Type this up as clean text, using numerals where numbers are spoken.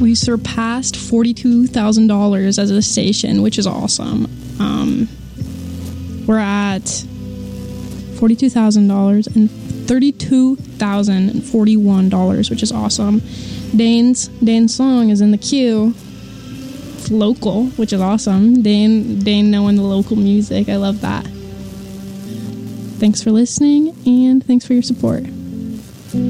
We surpassed $42,000 as a station, which is awesome. We're at $42,000 and $32,041, which is awesome. Dane's song is in the queue. It's local, which is awesome. Dane knowing the local music. I love that. Thanks for listening, and thanks for your support.